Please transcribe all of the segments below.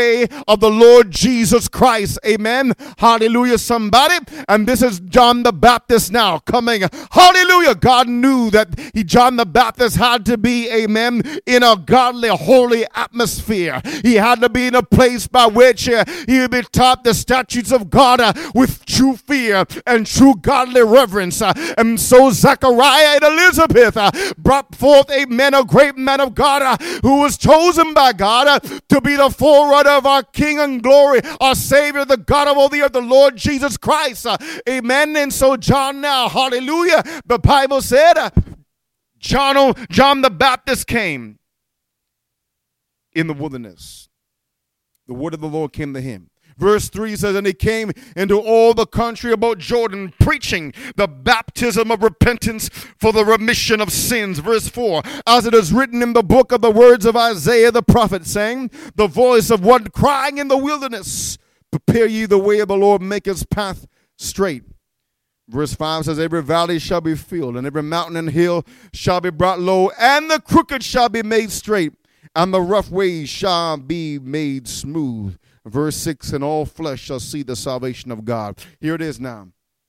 way of the Lord Jesus Christ. Amen. Hallelujah, somebody. And this is John the Baptist now coming. Hallelujah. God knew that John the Baptist had to be, amen, in a godly, holy atmosphere. He had to be in a place by which he would be taught the statutes of God with true fear and true godly reverence. And so Zechariah and Elizabeth brought forth, amen, a great man of God who was chosen by God to be the forerunner of our King and glory, our Savior, the God of all the earth, the Lord Jesus Christ. Amen. And so John now, hallelujah, the Bible said John the Baptist came in the wilderness. The word of the Lord came to him. Verse 3 says, and he came into all the country about Jordan, preaching the baptism of repentance for the remission of sins. Verse 4, as it is written in the book of the words of Isaiah the prophet, saying, the voice of one crying in the wilderness, prepare ye the way of the Lord, make his path straight. Verse 5 says, every valley shall be filled, and every mountain and hill shall be brought low, and the crooked shall be made straight, and the rough ways shall be made smooth. Verse 6, and all flesh shall see the salvation of God. Here it is now.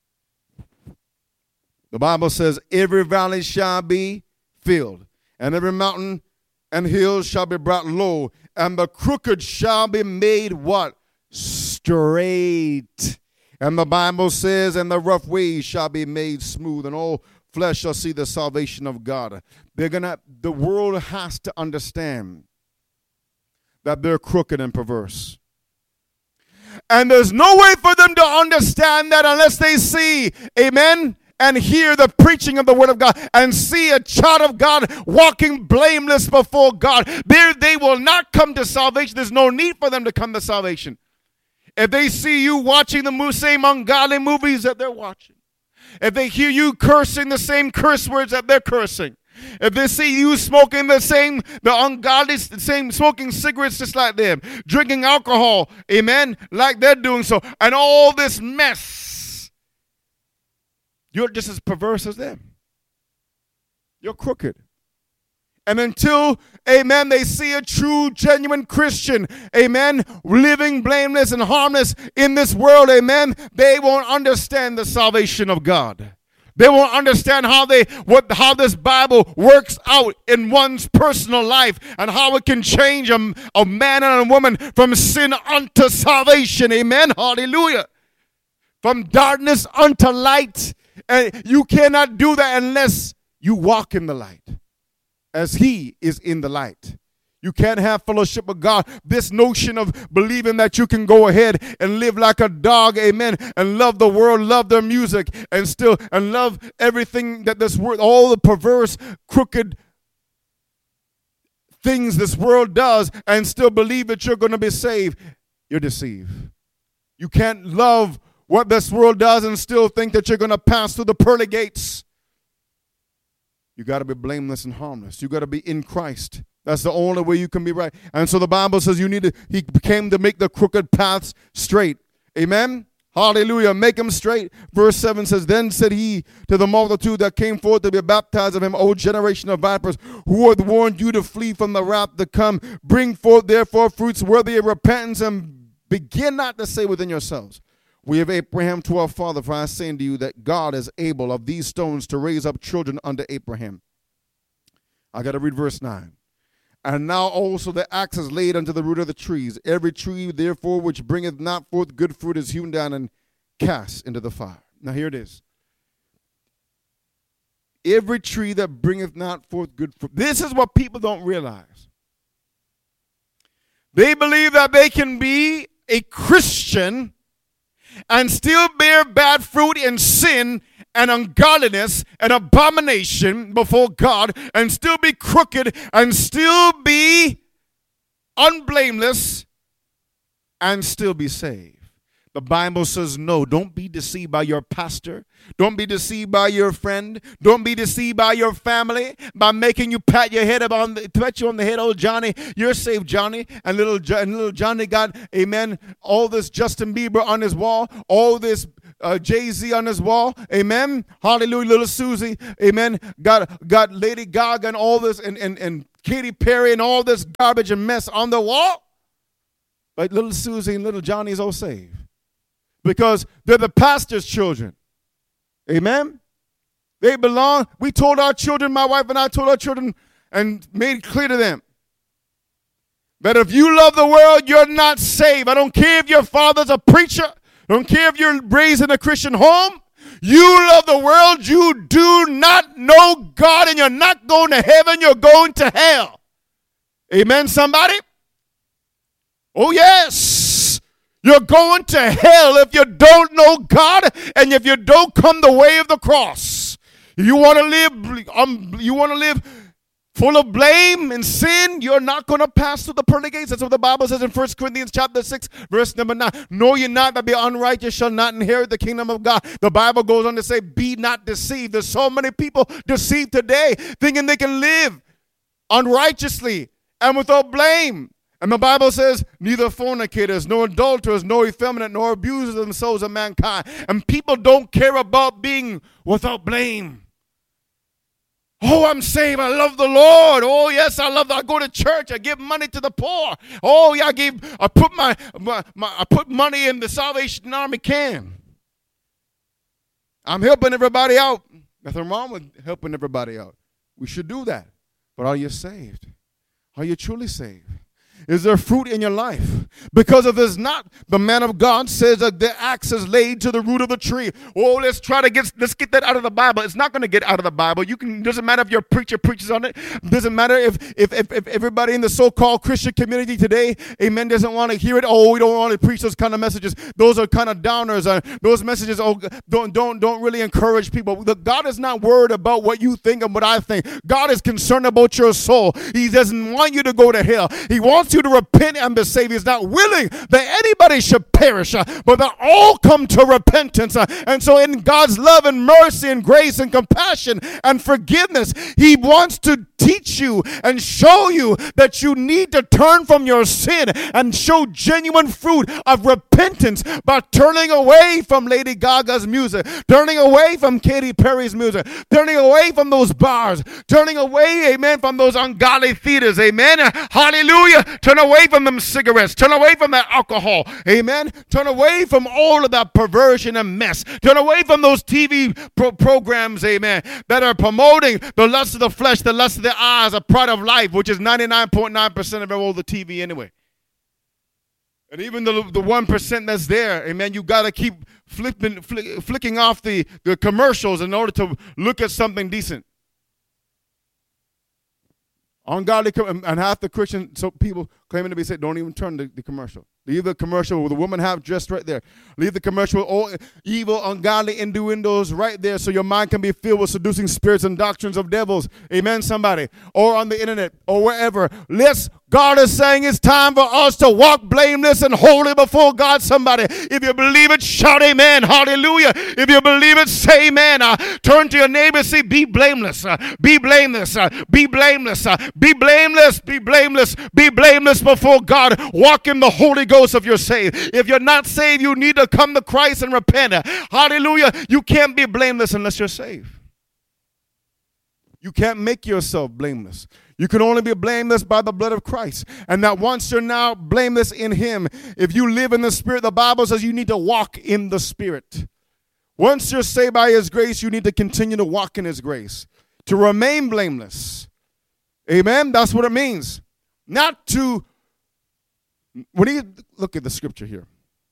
The Bible says, every valley shall be filled, and every mountain and hill shall be brought low, and the crooked shall be made what? Straight. And the Bible says, and the rough ways shall be made smooth, and all flesh shall see the salvation of God. The world has to understand that they're crooked and perverse. And there's no way for them to understand that unless they see, amen, and hear the preaching of the word of God and see a child of God walking blameless before God. They will not come to salvation. There's no need for them to come to salvation. If they see you watching the same ungodly movies that they're watching, if they hear you cursing the same curse words that they're cursing, if they see you smoking the ungodly, smoking cigarettes just like them, drinking alcohol, amen, like they're doing so, and all this mess, you're just as perverse as them. You're crooked. And until, amen, they see a true, genuine Christian, amen, living blameless and harmless in this world, amen, they won't understand the salvation of God. They won't understand how this Bible works out in one's personal life and how it can change a man and a woman from sin unto salvation. Amen. Hallelujah. From darkness unto light. And you cannot do that unless you walk in the light as he is in the light. You can't have fellowship with God. This notion of believing that you can go ahead and live like a dog, amen, and love the world, love their music, and love everything that this world, all the perverse, crooked things this world does, and still believe that you're going to be saved, you're deceived. You can't love what this world does and still think that you're going to pass through the pearly gates. You got to be blameless and harmless. You got to be in Christ. That's the only way you can be right. And so the Bible says he came to make the crooked paths straight. Amen? Hallelujah. Make them straight. Verse 7 says, then said he to the multitude that came forth to be baptized of him, O generation of vipers, who hath warned you to flee from the wrath to come. Bring forth therefore fruits worthy of repentance, and begin not to say within yourselves, we have Abraham to our father, for I say unto you that God is able of these stones to raise up children unto Abraham. I got to read verse 9. And now also the axe is laid unto the root of the trees. Every tree, therefore, which bringeth not forth good fruit is hewn down and cast into the fire. Now here it is. Every tree that bringeth not forth good fruit. This is what people don't realize. They believe that they can be a Christian and still bear bad fruit in sin and ungodliness and abomination before God, and still be crooked and still be unblameless and still be saved. The Bible says no. Don't be deceived by your pastor. Don't be deceived by your friend. Don't be deceived by your family by making you pat your head pat you on the head. Oh, Johnny, you're saved, Johnny. And little Johnny got, amen, all this Justin Bieber on his wall, all this Jay-Z on his wall, amen. Hallelujah, little Susie, amen. Got Lady Gaga and all this, and Katy Perry and all this garbage and mess on the wall. But little Susie and little Johnny is all saved. Because they're the pastor's children. Amen? They belong. We told our children, my wife and I told our children, and made it clear to them that if you love the world, you're not saved. I don't care if your father's a preacher. I don't care if you're raised in a Christian home. You love the world. You do not know God, and you're not going to heaven. You're going to hell. Amen, somebody? Oh, yes. You're going to hell if you don't know God and if you don't come the way of the cross. You want to live full of blame and sin, you're not going to pass through the pearly gates. That's what the Bible says in 1 Corinthians chapter 6, verse number 9. Know ye not that the unrighteous shall not inherit the kingdom of God. The Bible goes on to say, be not deceived. There's so many people deceived today, thinking they can live unrighteously and without blame. And the Bible says, neither fornicators, nor adulterers, nor effeminate, nor abusers themselves of mankind. And people don't care about being without blame. Oh, I'm saved. I love the Lord. Oh, yes, I go to church. I give money to the poor. Oh, yeah, I put money in the Salvation Army can. I'm helping everybody out. Nothing wrong with helping everybody out. We should do that. But are you saved? Are you truly saved? Is there fruit in your life? Because if there's not, the man of God says that the axe is laid to the root of the tree. Oh, let's get that out of the Bible. It's not going to get out of the Bible. Doesn't matter if your preacher preaches on it. Doesn't matter if everybody in the so-called Christian community today, amen, doesn't want to hear it. Oh, we don't want to preach those kind of messages. Those are kind of downers. Those messages don't really encourage people. God is not worried about what you think and what I think. God is concerned about your soul. He doesn't want you to go to hell. He wants you to repent and be saved. He's not willing that anybody should perish, but that all come to repentance. And so in God's love and mercy and grace and compassion and forgiveness, he wants to teach you and show you that you need to turn from your sin and show genuine fruit of repentance by turning away from Lady Gaga's music, turning away from Katy Perry's music, turning away from those bars, turning away, amen, from those ungodly theaters, amen, hallelujah, turn away from them cigarettes, turn away from that alcohol, amen, turn away from all of that perversion and mess, turn away from those TV programs, amen, that are promoting the lust of the flesh, the lust of the eyes, a pride of life, which is 99.9% of all the TV anyway. And even the 1% that's there, amen, you got to keep flicking off the commercials in order to look at something decent. Ungodly, and half the Christian people claiming to be saved don't even turn the commercial. Leave the commercial with the woman half dressed right there. Leave the commercial with all evil, ungodly innuendos right there so your mind can be filled with seducing spirits and doctrines of devils. Amen, somebody. Or on the internet or wherever. God is saying it's time for us to walk blameless and holy before God, somebody. If you believe it, shout amen. Hallelujah. If you believe it, say amen. Turn to your neighbor and say, be blameless. Be blameless. Be blameless. Be blameless. Be blameless. Be blameless before God. Walk in the Holy Ghost if you're saved. If you're not saved, you need to come to Christ and repent. Hallelujah. You can't be blameless unless you're saved. You can't make yourself blameless. You can only be blameless by the blood of Christ. And that once you're now blameless in him, if you live in the Spirit, the Bible says you need to walk in the Spirit. Once you're saved by his grace, you need to continue to walk in his grace. To remain blameless. Amen? That's what it means. Not to, when you look at the scripture here.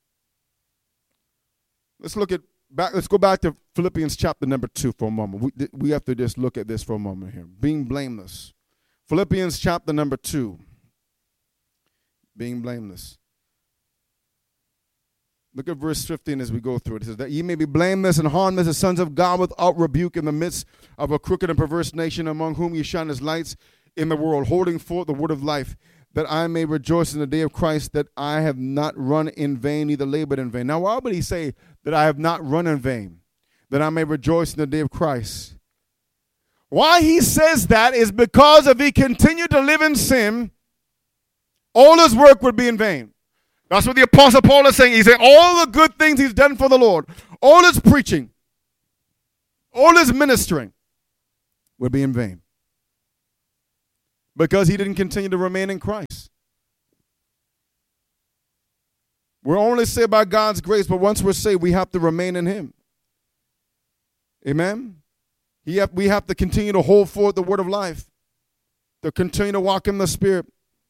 Let's go back to Philippians chapter number 2 for a moment. We have to just look at this for a moment here. Being blameless. Philippians chapter number 2. Being blameless. Look at verse 15 as we go through it. It says that ye may be blameless and harmless as sons of God without rebuke in the midst of a crooked and perverse nation, among whom ye shine as lights in the world, holding forth the word of life, that I may rejoice in the day of Christ, that I have not run in vain, neither labored in vain. Now, why would he say that I have not run in vain, that I may rejoice in the day of Christ? Why he says that is because if he continued to live in sin, all his work would be in vain. That's what the Apostle Paul is saying. He said all the good things he's done for the Lord, all his preaching, all his ministering would be in vain. Because he didn't continue to remain in Christ. We're only saved by God's grace, but once we're saved, we have to remain in him. Amen? We have to continue to hold forth the word of life, to continue to walk in the Spirit,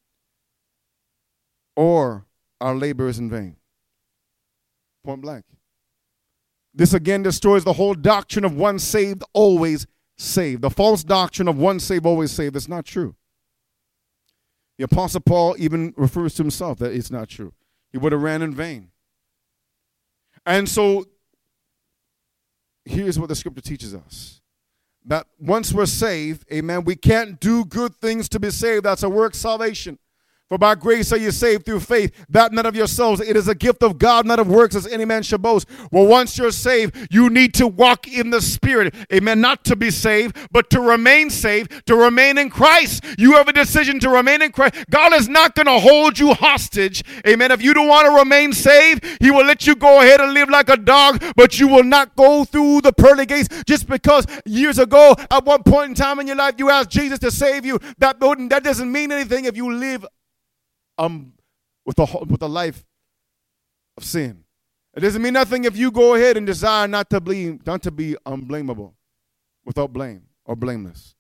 or our labor is in vain. Point blank. This again destroys the whole doctrine of one saved, always saved. The false doctrine of one saved, always saved is not true. The Apostle Paul even refers to himself that it's not true. He would have ran in vain. And so, here's what the scripture teaches us. That once we're saved, amen, we can't do good things to be saved. That's a work salvation. For by grace are you saved through faith, that not of yourselves. It is a gift of God, not of works, as any man should boast. Well, once you're saved, you need to walk in the Spirit. Amen. Not to be saved, but to remain saved, to remain in Christ. You have a decision to remain in Christ. God is not going to hold you hostage. Amen. If you don't want to remain saved, he will let you go ahead and live like a dog, but you will not go through the pearly gates just because years ago, at one point in time in your life, you asked Jesus to save you. That doesn't mean anything if you live with a life of sin. It doesn't mean nothing if you go ahead and desire not to be unblameable, without blame or blameless.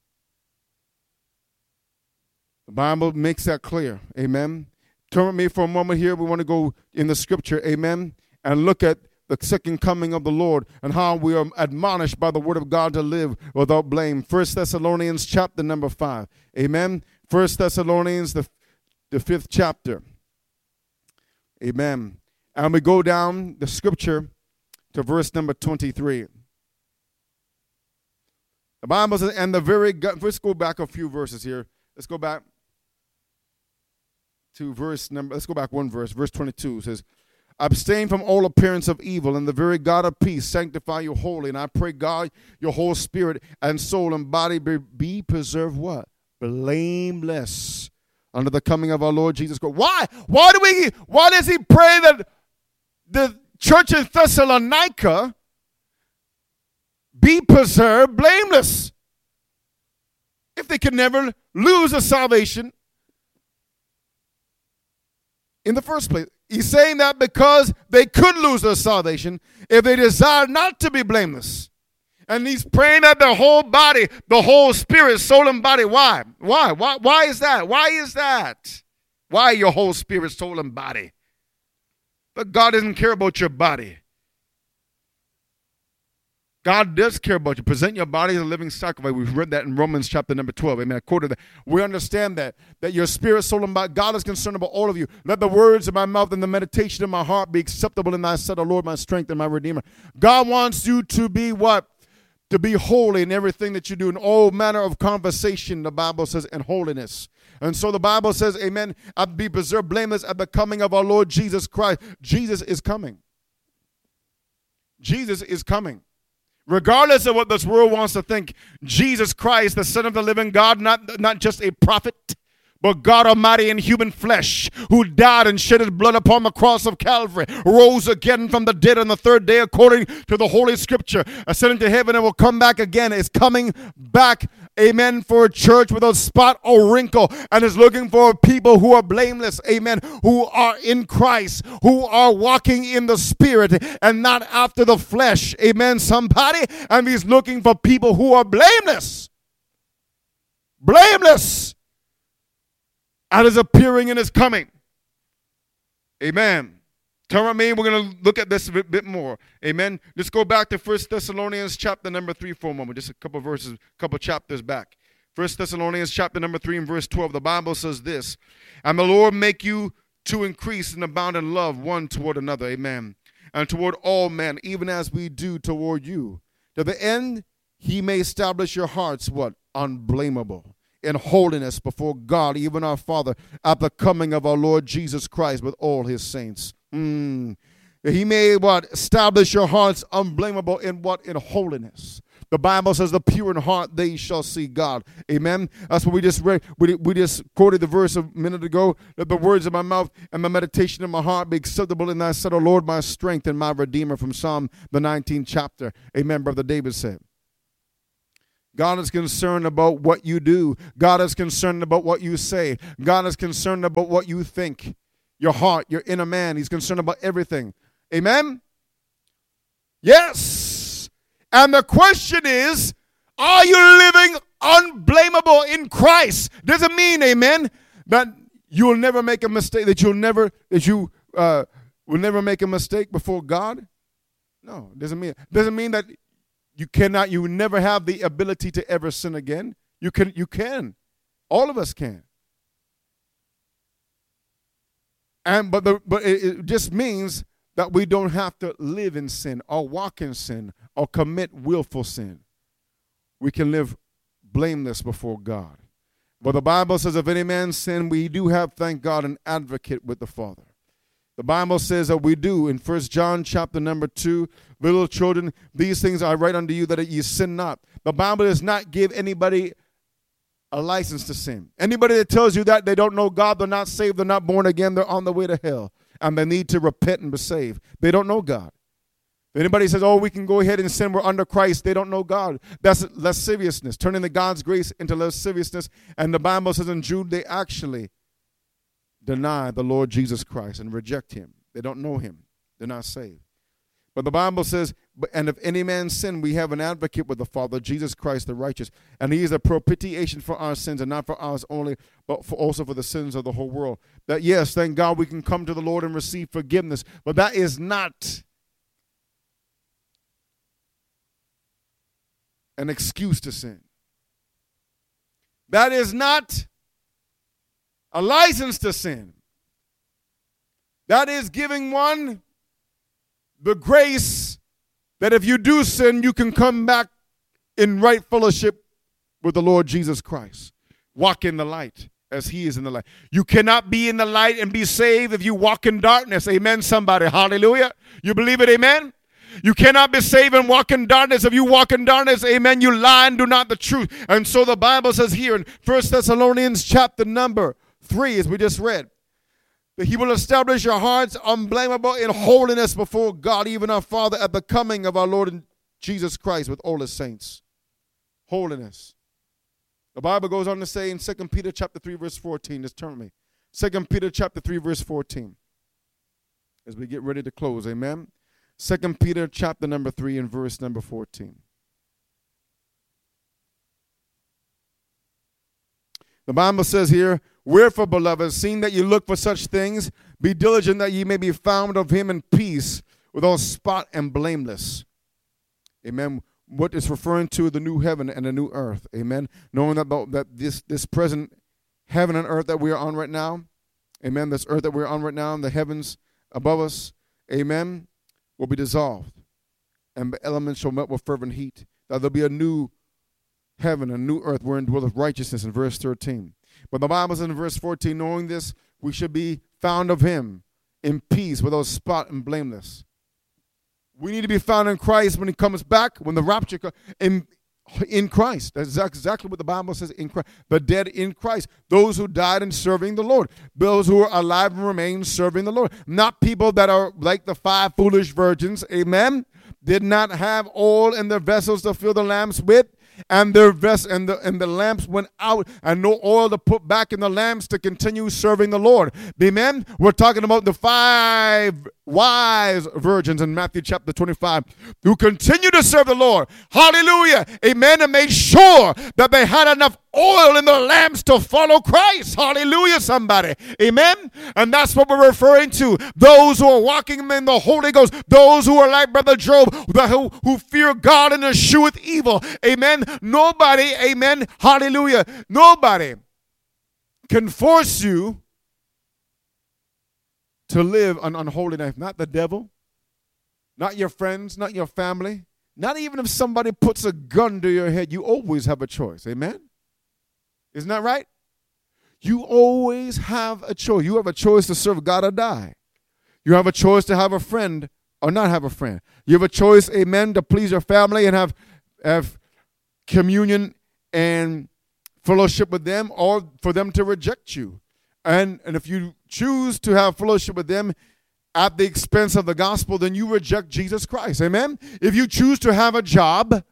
The Bible makes that clear. Amen. Turn with me for a moment here. We want to go in the scripture. Amen. And look at the second coming of the Lord and how we are admonished by the word of God to live without blame. 1 Thessalonians chapter number 5. Amen. 1 Thessalonians the 5th chapter. Amen. And we go down the scripture to verse number 23. The Bible says, and let's go back a few verses here. Let's go back to let's go back one verse. Verse 22 says, abstain from all appearance of evil, and the very God of peace sanctify you wholly. And I pray, God, your whole spirit and soul and body be preserved what? Blameless under the coming of our Lord Jesus Christ. Why? Why does he pray that the church in Thessalonica be preserved blameless? If they could never lose a salvation in the first place. He's saying that because they could lose their salvation if they desire not to be blameless. And he's praying that the whole body, the whole spirit, soul, and body. Why? Why is that? Why is that? Why your whole spirit, soul, and body? But God doesn't care about your body. God does care about you. Present your body as a living sacrifice. We've read that in Romans chapter number 12. Amen. I quoted that. We understand that your spirit, soul, and body, God is concerned about all of you. Let the words of my mouth and the meditation of my heart be acceptable in thy sight, O Lord, my strength and my redeemer. God wants you to be what? To be holy in everything that you do, in all manner of conversation, the Bible says, and holiness. And so the Bible says, amen, I'll be preserved blameless at the coming of our Lord Jesus Christ. Jesus is coming. Jesus is coming. Regardless of what this world wants to think, Jesus Christ, the Son of the living God, not just a prophet, but God Almighty in human flesh, who died and shed his blood upon the cross of Calvary, rose again from the dead on the third day according to the Holy Scripture, ascended to heaven and will come back again, is coming back, amen, for a church without spot or wrinkle, and is looking for people who are blameless, amen, who are in Christ, who are walking in the Spirit and not after the flesh, amen, somebody, and he's looking for people who are blameless. Blameless. At his appearing and his coming. Amen. Turn with me. We're going to look at this a bit more. Amen. Let's go back to 1 Thessalonians chapter number 3 for a moment. Just a couple verses, a couple chapters back. 1 Thessalonians chapter number 3 and verse 12. The Bible says this. And the Lord make you to increase and abound in love one toward another. Amen. And toward all men, even as we do toward you. To the end, he may establish your hearts, what? Unblameable. In holiness before God, even our Father, at the coming of our Lord Jesus Christ with all his saints. He may what? Establish your hearts unblameable in what? In holiness. The Bible says the pure in heart, they shall see God. Amen. That's what we just read. We just quoted the verse a minute ago. Let the words of my mouth and my meditation of my heart be acceptable in thy sight, O Lord, my strength and my redeemer, from Psalm the 19th chapter. Amen. Brother David said. God is concerned about what you do. God is concerned about what you say. God is concerned about what you think. your heart, your inner man. He's concerned about everything. Amen? Yes. And the question is, are you living unblameable in Christ? Doesn't mean, amen, that you will never make a mistake, that you will never make a mistake before God. No, doesn't mean that you will never have the ability to ever sin again. You can. All of us can. But it just means that we don't have to live in sin or walk in sin or commit willful sin. We can live blameless before God. But the Bible says, if any man sin, we do have, thank God, an advocate with the Father. The Bible says that we do in 1 John chapter number 2, little children, these things I write unto you that ye sin not. The Bible does not give anybody a license to sin. Anybody that tells you that they don't know God, they're not saved, they're not born again, they're on the way to hell, and they need to repent and be saved. They don't know God. If anybody says, oh, we can go ahead and sin, we're under Christ, they don't know God. That's lasciviousness, turning the God's grace into lasciviousness. And the Bible says in Jude, they actually deny the Lord Jesus Christ and reject him. They don't know him. They're not saved. But the Bible says, and if any man sin, we have an advocate with the Father, Jesus Christ the righteous. And he is a propitiation for our sins, and not for ours only, but also for the sins of the whole world. That, yes, thank God we can come to the Lord and receive forgiveness. But that is not an excuse to sin. That is not a license to sin. That is giving one the grace that if you do sin, you can come back in right fellowship with the Lord Jesus Christ. Walk in the light as he is in the light. You cannot be in the light and be saved if you walk in darkness. Amen, somebody. Hallelujah. You believe it? Amen. You cannot be saved and walk in darkness. If you walk in darkness, amen, you lie and do not the truth. And so the Bible says here in 1 Thessalonians chapter number 3, as we just read, that he will establish your hearts unblameable in holiness before God, even our Father, at the coming of our Lord Jesus Christ with all his saints. Holiness. The Bible goes on to say in 2 Peter chapter 3, verse 14, just turn with me. 2 Peter chapter 3, verse 14, as we get ready to close, amen. 2 Peter chapter number 3 and verse number 14. The Bible says here, wherefore, beloved, seeing that you look for such things, be diligent that ye may be found of him in peace, without spot and blameless. Amen. What is referring to the new heaven and the new earth. Amen. Knowing that this present heaven and earth that we are on right now, amen, this earth that we're on right now, and the heavens above us, amen, will be dissolved, and the elements shall melt with fervent heat. That there'll be a new heaven, a new earth wherein dwelleth righteousness in verse 13. But the Bible says in verse 14, knowing this, we should be found of him in peace, without spot and blameless. We need to be found in Christ when he comes back, when the rapture comes, in Christ. That's exactly what the Bible says, in Christ. The dead in Christ. Those who died in serving the Lord. Those who are alive and remain serving the Lord. Not people that are like the 5 foolish virgins, amen, did not have oil in their vessels to fill the lamps with, and their the lamps went out, and no oil to put back in the lamps to continue serving the Lord. Amen. We're talking about the 5 wise virgins in Matthew chapter 25 who continue to serve the Lord. Hallelujah. Amen. And made sure that they had enough oil in their lamps to follow Christ. Hallelujah, somebody. Amen. And that's what we're referring to. Those who are walking in the Holy Ghost. Those who are like Brother Job, who fear God and escheweth evil. Amen. Nobody, amen, hallelujah, nobody can force you to live an unholy life. Not the devil, not your friends, not your family, not even if somebody puts a gun to your head. You always have a choice. Amen? Isn't that right? You always have a choice. You have a choice to serve God or die. You have a choice to have a friend or not have a friend. You have a choice, amen, to please your family and have communion and fellowship with them, or for them to reject you. And if you choose to have fellowship with them at the expense of the gospel, then you reject Jesus Christ. Amen? If you choose to have a job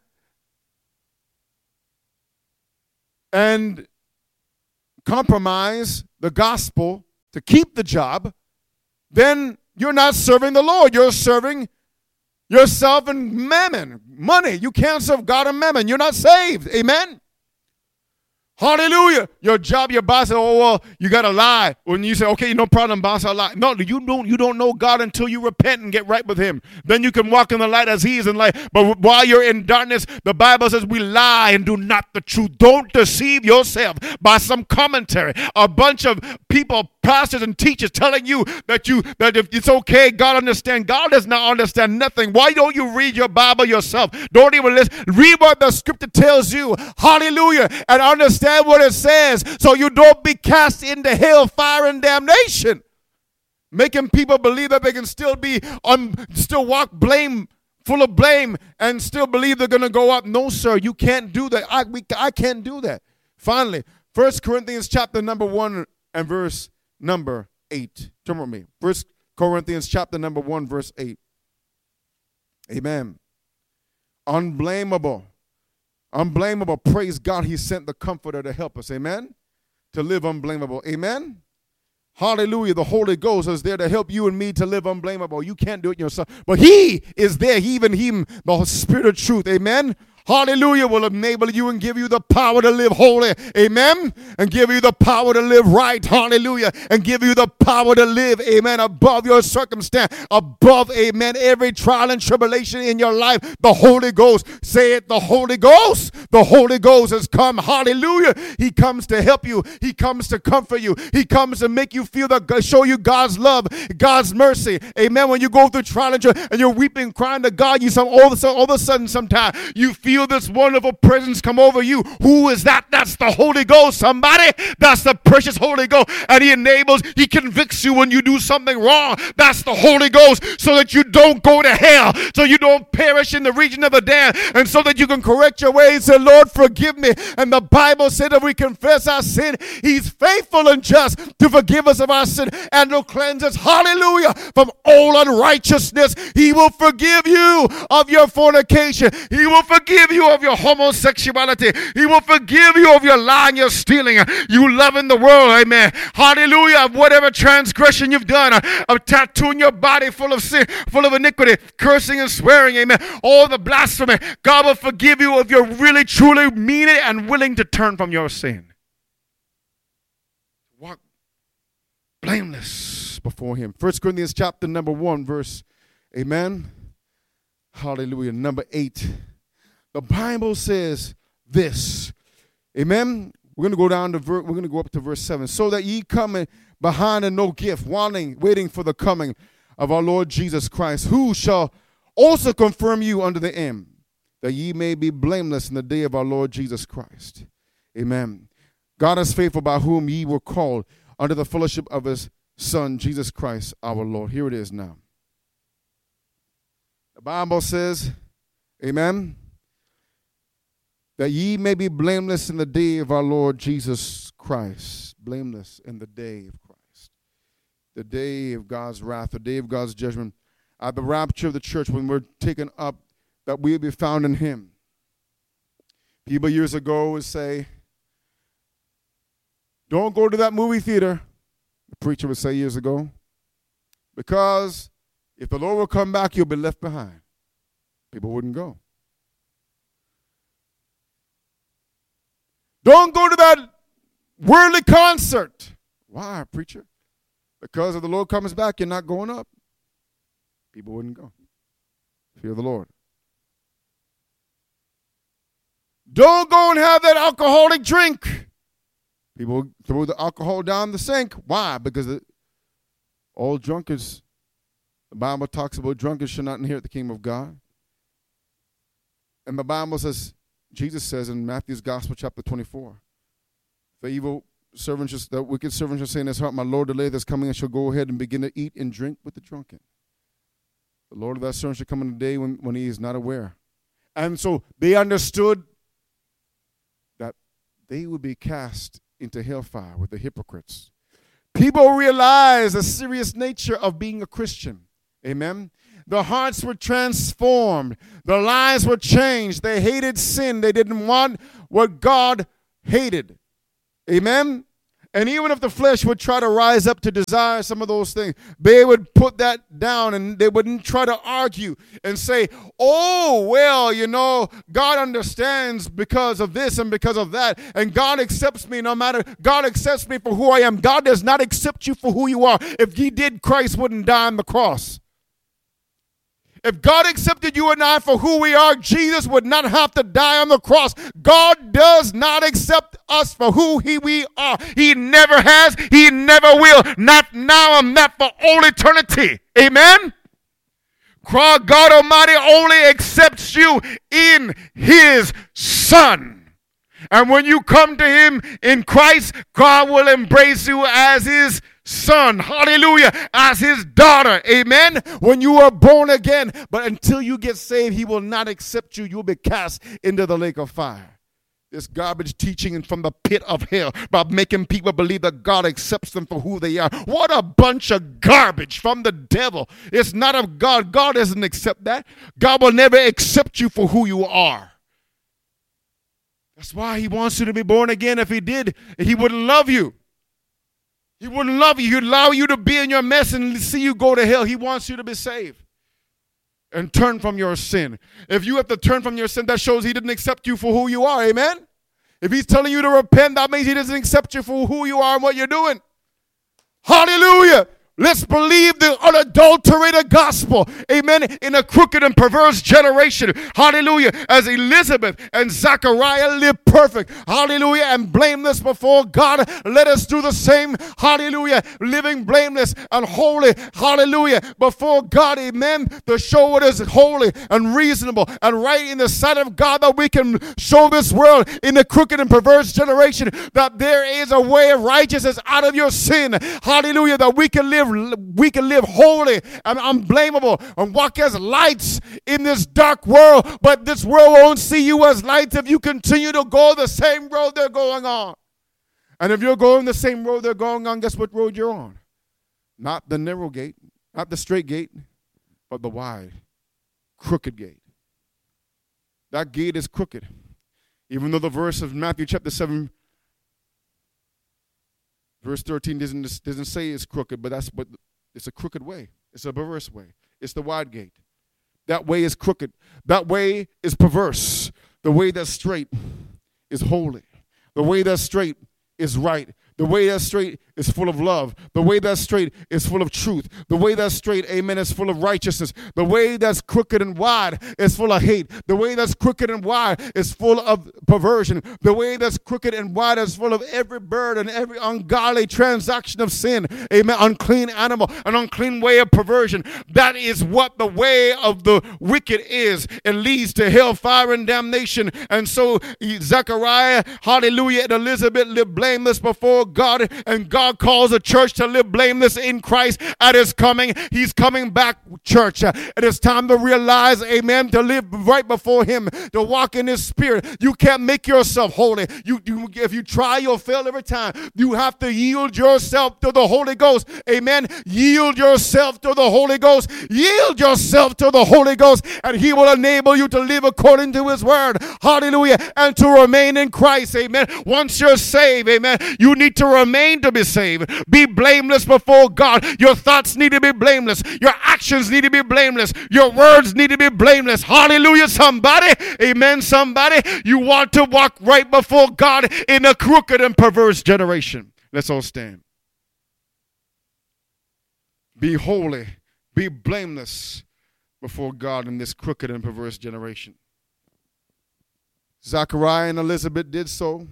and compromise the gospel to keep the job, then you're not serving the Lord. You're serving yourself and mammon, money. You can't serve God and mammon. You're not saved. Amen. Hallelujah. Your job, your boss said, oh, well, you got to lie. When you say, okay, no problem, boss, I'll lie. No, you don't know God until you repent and get right with him. Then you can walk in the light as he is in light. But while you're in darkness, the Bible says we lie and do not the truth. Don't deceive yourself by some commentary. A bunch of people, pastors and teachers telling you that if it's okay, God understands. God does not understand nothing. Why don't you read your Bible yourself? Don't even listen. Read what the scripture tells you. Hallelujah. And understand what it says so you don't be cast into hell, fire, and damnation. Making people believe that they can still walk full of blame and still believe they're going to go up. No, sir, you can't do that. I can't do that. Finally, 1 Corinthians chapter number 1 and verse number 8. Turn with me. 1 Corinthians chapter number 1, verse 8. Amen. Unblameable. Praise God, he sent the Comforter to help us. Amen. To live unblameable. Amen. Hallelujah. The Holy Ghost is there to help you and me to live unblameable. You can't do it yourself. But he is there. Even him, the Spirit of truth. Amen. Hallelujah, will enable you and give you the power to live holy. Amen. And give you the power to live right. Hallelujah. And give you the power to live, amen, above your circumstance, above, amen, every trial and tribulation in your life. The Holy Ghost, say it, the Holy Ghost has come. Hallelujah. He comes to help you. He comes to comfort you. He comes to make you feel show you God's love, God's mercy. Amen. When you go through trial and you're weeping, crying to God, all of a sudden sometimes you feel this wonderful presence come over you. Who is that? That's the Holy Ghost, somebody. That's the precious Holy Ghost. And he convicts you when you do something wrong. That's the Holy Ghost, so that you don't go to hell, so you don't perish in the region of the damned, and so that you can correct your ways and say, Lord, forgive me. And the Bible said that we confess our sin, he's faithful and just to forgive us of our sin and to cleanse us, hallelujah, from all unrighteousness. He will forgive you of your fornication. He will forgive you of your homosexuality. He will forgive you of your lying, your stealing, you loving the world, amen. Hallelujah. Of whatever transgression you've done, of tattooing your body full of sin, full of iniquity, cursing and swearing, amen. All the blasphemy. God will forgive you if you're really, truly mean it and willing to turn from your sin. Walk blameless before him. 1 Corinthians chapter number 1, verse, amen. Hallelujah. Number 8. The Bible says this. Amen. We're going to go up to verse 7. So that ye come behind in no gift, waiting for the coming of our Lord Jesus Christ, who shall also confirm you unto the end, that ye may be blameless in the day of our Lord Jesus Christ. Amen. God is faithful, by whom ye were called under the fellowship of his Son, Jesus Christ, our Lord. Here it is now. The Bible says, amen, that ye may be blameless in the day of our Lord Jesus Christ. Blameless in the day of Christ. The day of God's wrath, the day of God's judgment. At the rapture of the church, when we're taken up, that we'll be found in him. People years ago would say, don't go to that movie theater, the preacher would say years ago, because if the Lord will come back, you'll be left behind. People wouldn't go. Don't go to that worldly concert. Why, preacher? Because if the Lord comes back, you're not going up. People wouldn't go. Fear the Lord. Don't go and have that alcoholic drink. People throw the alcohol down the sink. Why? Because all drunkards, the Bible talks about drunkards should not inherit the kingdom of God. And the Bible says, Jesus says in Matthew's Gospel, chapter 24, the wicked servant shall say in his heart, my Lord, the day that's coming, I shall go ahead and begin to eat and drink with the drunken. The Lord of that servant shall come in a day when he is not aware. And so they understood that they would be cast into hellfire with the hypocrites. People realize the serious nature of being a Christian. Amen. The hearts were transformed. The lives were changed. They hated sin. They didn't want what God hated. Amen. And even if the flesh would try to rise up to desire some of those things, they would put that down and they wouldn't try to argue and say, oh, well, God understands because of this and because of that. And God accepts me no matter, God accepts me for who I am. God does not accept you for who you are. If he did, Christ wouldn't die on the cross. If God accepted you and I for who we are, Jesus would not have to die on the cross. God does not accept us for who we are. He never has. He never will. Not now and not for all eternity. Amen? God Almighty only accepts you in his Son. And when you come to him in Christ, God will embrace you as his son, hallelujah, as his daughter, amen, when you are born again. But until you get saved, he will not accept you. You'll be cast into the lake of fire. This garbage teaching from the pit of hell about making people believe that God accepts them for who they are. What a bunch of garbage from the devil. It's not of God. God doesn't accept that. God will never accept you for who you are. That's why he wants you to be born again. If he did, he wouldn't love you. He wouldn't love you. He'd allow you to be in your mess and see you go to hell. He wants you to be saved and turn from your sin. If you have to turn from your sin, that shows he didn't accept you for who you are. Amen? If he's telling you to repent, that means he doesn't accept you for who you are and what you're doing. Hallelujah. Let's believe the unadulterated gospel. Amen. In a crooked and perverse generation. Hallelujah. As Elizabeth and Zachariah lived perfect. Hallelujah. And blameless before God. Let us do the same. Hallelujah. Living blameless and holy. Hallelujah. Before God. Amen. To show what is holy and reasonable and right in the sight of God, that we can show this world in a crooked and perverse generation that there is a way of righteousness out of your sin. Hallelujah. That we can live holy and unblameable and walk as lights in this dark world. But this world won't see you as lights if you continue to go the same road they're going on. And if you're going the same road they're going on, guess what road you're on? Not the narrow gate, not the straight gate, but the wide, crooked gate. That gate is crooked. Even though the verse of Matthew chapter 7 Verse 13 doesn't say it's crooked, but it's a crooked way. It's a perverse way. It's the wide gate. That way is crooked. That way is perverse. The way that's straight is holy. The way that's straight is right. The way that's straight is full of love. The way that's straight is full of truth. The way that's straight, amen, is full of righteousness. The way that's crooked and wide is full of hate. The way that's crooked and wide is full of perversion. The way that's crooked and wide is full of every burden, every ungodly transaction of sin. Amen. Unclean animal, an unclean way of perversion. That is what the way of the wicked is. It leads to hellfire and damnation. And so Zechariah, hallelujah, and Elizabeth lived blameless before God, and God calls the church to live blameless in Christ at his coming. He's coming back, church. It is time to realize, amen, to live right before him, to walk in his spirit. You can't make yourself holy. If you try, you'll fail every time. You have to yield yourself to the Holy Ghost. Amen. Yield yourself to the Holy Ghost. Yield yourself to the Holy Ghost, and he will enable you to live according to his word. Hallelujah. And to remain in Christ. Amen. Once you're saved, amen, you need to remain to be saved. Be blameless before God. Your thoughts need to be blameless. Your actions need to be blameless. Your words need to be blameless. Hallelujah, somebody. Amen, somebody. You want to walk right before God in a crooked and perverse generation. Let's all stand. Be holy. Be blameless before God in this crooked and perverse generation. Zachariah and Elizabeth did so.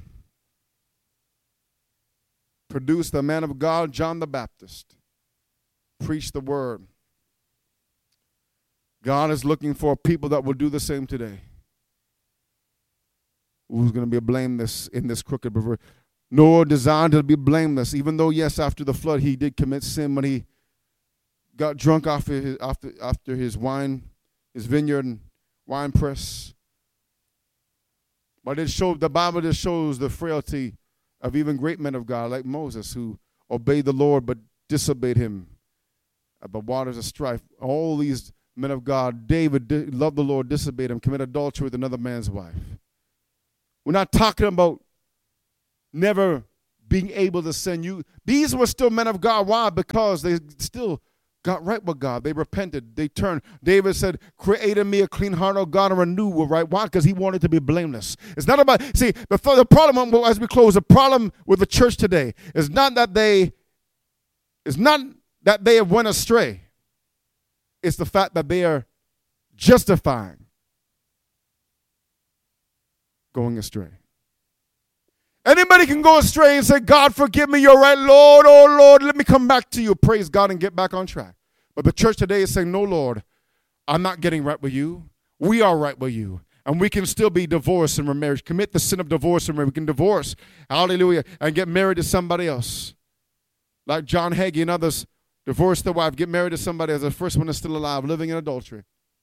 Produced the man of God, John the Baptist. Preached the word. God is looking for people that will do the same today. Who's going to be blameless in this crooked perverse? Noah designed to be blameless, even though, yes, after the flood, he did commit sin when he got drunk after his vineyard and wine press. But the Bible just shows the frailty of even great men of God like Moses, who obeyed the Lord but disobeyed him at the waters of strife. All these men of God, David loved the Lord, disobeyed him, committed adultery with another man's wife. We're not talking about never being able to send you. These were still men of God. Why? Because they still got right with God. They repented. They turned. David said, create in me a clean heart, O God, and renew a right. Why? Because he wanted to be blameless. It's not about, see, the problem, as we close, the problem with the church today is not that they have went astray. It's the fact that they are justifying going astray. Anybody can go astray and say, God, forgive me, you're right, Lord, oh Lord, let me come back to you. Praise God and get back on track. But the church today is saying, no, Lord, I'm not getting right with you. We are right with you. And we can still be divorced and remarried. Commit the sin of divorce and we can divorce, hallelujah, and get married to somebody else. Like John Hagee and others, divorce the wife, get married to somebody as the first one is still alive, living in adultery.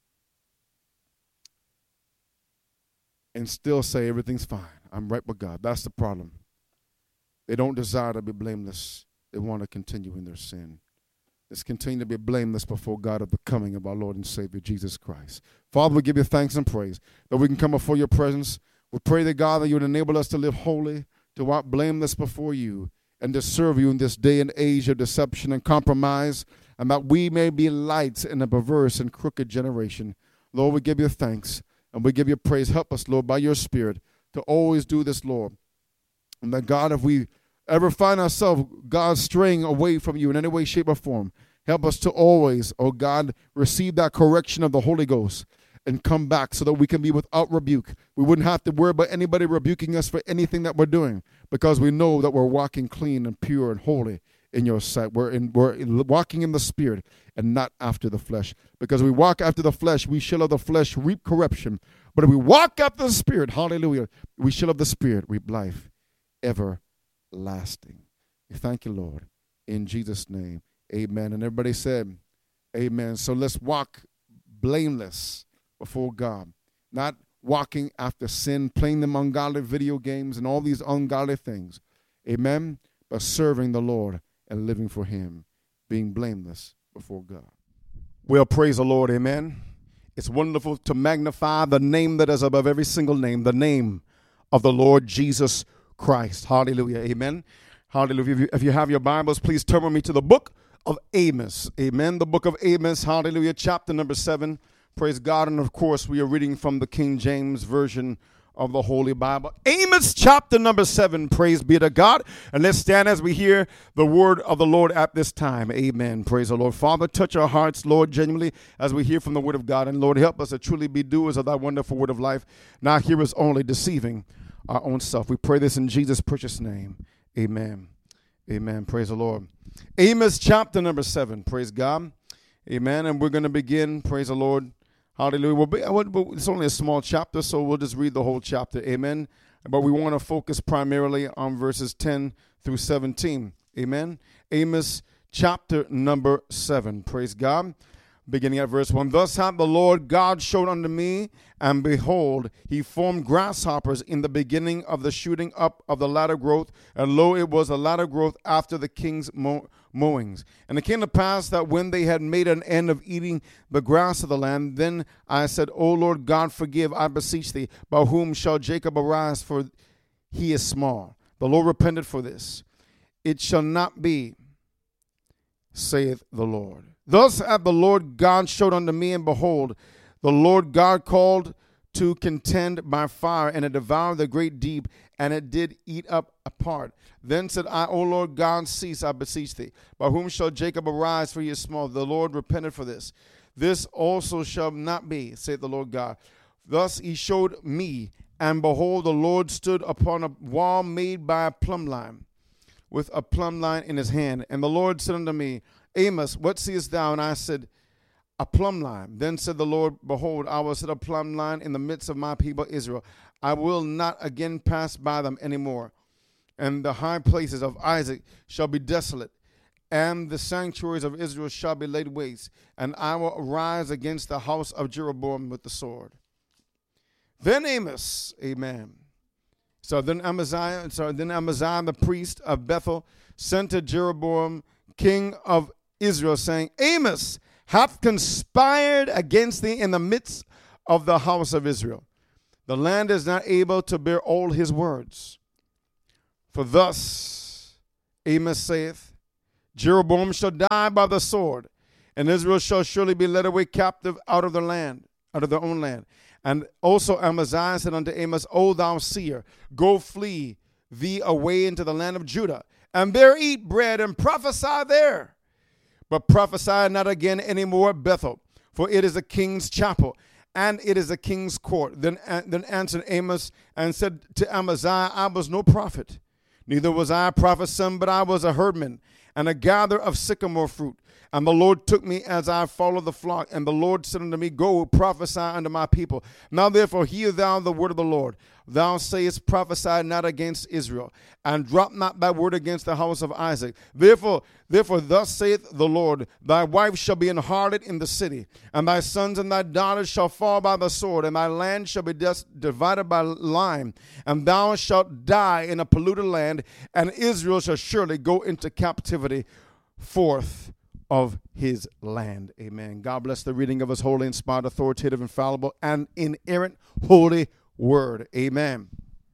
And still say everything's fine. I'm right with God. That's the problem. They don't desire to be blameless. They want to continue in their sin. Let's continue to be blameless before God at the coming of our Lord and Savior, Jesus Christ. Father, we give you thanks and praise that we can come before your presence. We pray that, God, that you would enable us to live holy, to walk blameless before you, and to serve you in this day and age of deception and compromise, and that we may be lights in a perverse and crooked generation. Lord, we give you thanks. And we give you praise. Help us, Lord, by your Spirit to always do this, Lord. And that, God, if we ever find ourselves, God, straying away from you in any way, shape, or form, help us to always, oh God, receive that correction of the Holy Ghost and come back so that we can be without rebuke. We wouldn't have to worry about anybody rebuking us for anything that we're doing because we know that we're walking clean and pure and holy in your sight. We're walking in the Spirit and not after the flesh. Because we walk after the flesh, we shall of the flesh reap corruption. But if we walk after the Spirit, hallelujah, we shall of the Spirit reap life everlasting. We thank you, Lord. In Jesus' name, amen. And everybody said, amen. So let's walk blameless before God. Not walking after sin, playing them ungodly video games and all these ungodly things. Amen. But serving the Lord and living for him, being blameless before God. Well, praise the Lord, amen. It's wonderful to magnify the name that is above every single name, the name of the Lord Jesus Christ. Hallelujah, amen. Hallelujah. If you have your Bibles, please turn with me to the book of Amos. Amen. The book of Amos, hallelujah, chapter number 7. Praise God. And of course, we are reading from the King James Version of the Holy Bible. Amos chapter number 7, praise be to God. And let's stand as we hear the word of the Lord at this time. Amen. Praise the Lord. Father, touch our hearts, Lord, genuinely, as we hear from the word of God. And Lord, help us to truly be doers of thy wonderful word of life, not hearers only, deceiving our own self. We pray this in Jesus' precious name. Amen. Amen. Praise the Lord. Amos chapter number 7, praise God. Amen. And we're going to begin, praise the Lord. Hallelujah. It's only a small chapter, so we'll just read the whole chapter. Amen. But we want to focus primarily on verses 10 through 17. Amen. Amos chapter number 7. Praise God. Beginning at verse 1. Thus hath the Lord God showed unto me, and behold, he formed grasshoppers in the beginning of the shooting up of the latter growth, and lo, it was a latter growth after the king's mowings. And it came to pass that when they had made an end of eating the grass of the land, then I said, O Lord God, forgive, I beseech thee, by whom shall Jacob arise, for he is small. The Lord repented for this. It shall not be, saith the Lord. Thus hath the Lord God showed unto me, and behold, the Lord God called to contend by fire, and it devoured the great deep, and it did eat up a part. Then said I, O Lord God, cease, I beseech thee. By whom shall Jacob arise, for he is small? The Lord repented for this. This also shall not be, saith the Lord God. Thus he showed me, and behold, the Lord stood upon a wall made by a plumb line, with a plumb line in his hand. And the Lord said unto me, Amos, what seest thou? And I said, a plumb line. Then said the Lord, behold, I will set a plumb line in the midst of my people Israel. I will not again pass by them any more. And the high places of Isaac shall be desolate, and the sanctuaries of Israel shall be laid waste. And I will arise against the house of Jeroboam with the sword. Then Amos, amen. Then Amaziah the priest of Bethel sent to Jeroboam, king of Israel, saying, Amos hath conspired against thee in the midst of the house of Israel. The land is not able to bear all his words. For thus Amos saith, Jeroboam shall die by the sword, and Israel shall surely be led away captive out of their land, out of their own land. And also Amaziah said unto Amos, O thou seer, go flee thee away into the land of Judah, and there eat bread and prophesy there. But prophesy not again any more at Bethel, for it is a king's chapel, and it is a king's court. Then answered Amos and said to Amaziah, I was no prophet, neither was I a prophet's son, but I was a herdman, and a gatherer of sycamore fruit. And the Lord took me as I followed the flock. And the Lord said unto me, Go, prophesy unto my people. Now therefore hear thou the word of the Lord. Thou sayest, prophesy not against Israel, and drop not thy word against the house of Isaac. Therefore thus saith the Lord, Thy wife shall be an harlot in the city, and thy sons and thy daughters shall fall by the sword, and thy land shall be divided by lime, and thou shalt die in a polluted land, and Israel shall surely go into captivity forth of his land. Amen. God bless the reading of his holy, inspired, authoritative, infallible, and inerrant holy word. Amen.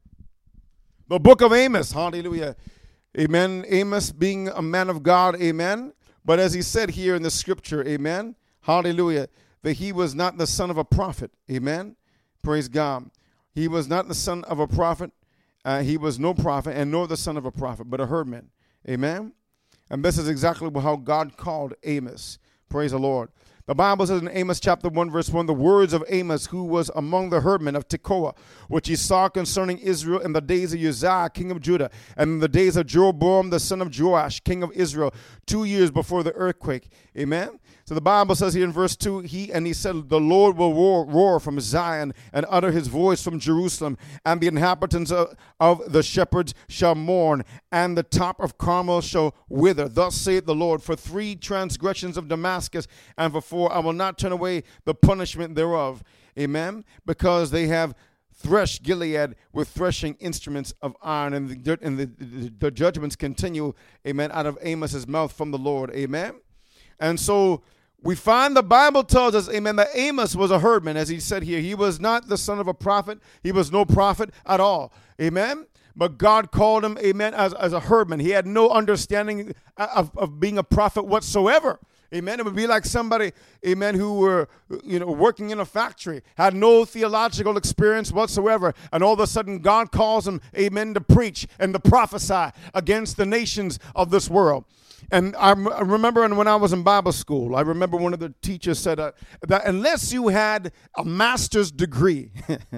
The book of Amos. Hallelujah. Amen. Amos being a man of God. Amen. But as he said here in the scripture, amen. Hallelujah. That he was not the son of a prophet. Amen. Praise God. He was not the son of a prophet. He was no prophet, and nor the son of a prophet, but a herdman. Amen. And this is exactly how God called Amos. Praise the Lord. The Bible says in Amos chapter 1, verse 1, the words of Amos, who was among the herdmen of Tekoa, which he saw concerning Israel in the days of Uzziah, king of Judah, and in the days of Jeroboam, the son of Joash, king of Israel, 2 years before the earthquake. Amen. So the Bible says here in verse 2, he said, the Lord will roar from Zion and utter his voice from Jerusalem, and the inhabitants of the shepherds shall mourn, and the top of Carmel shall wither. Thus saith the Lord, for 3 transgressions of Damascus, and for 4 I will not turn away the punishment thereof. Amen. Because they have threshed Gilead with threshing instruments of iron, and the judgments continue, amen, out of Amos's mouth from the Lord. Amen. And so we find the Bible tells us, amen, that Amos was a herdman, as he said here. He was not the son of a prophet. He was no prophet at all. Amen. But God called him, amen, as a herdman. He had no understanding of being a prophet whatsoever. Amen. It would be like somebody, amen, who were, working in a factory, had no theological experience whatsoever, and all of a sudden God calls them, amen, to preach and to prophesy against the nations of this world. And I remember when I was in Bible school, I remember one of the teachers said that unless you had a master's degree,